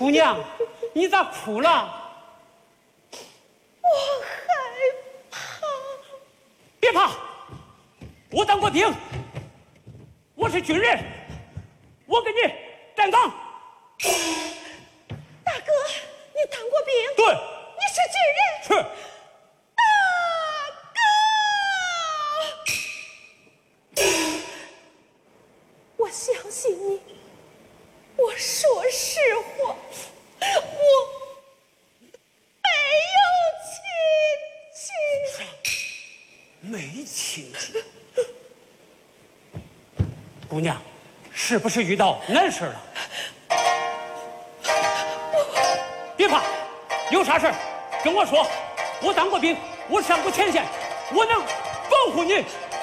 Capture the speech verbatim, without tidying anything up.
姑娘，你咋哭了？ 我害怕。 别怕，我当过兵，我是军人，我跟你站岗。 大哥，你当过兵？ 对。 你是军人？ 是。 大哥，我相信你。我说实话，我没有亲戚。 没亲戚？姑娘，是不是遇到难事了？别怕，有啥事跟我说。我当过兵，我上过前线，我能保护你。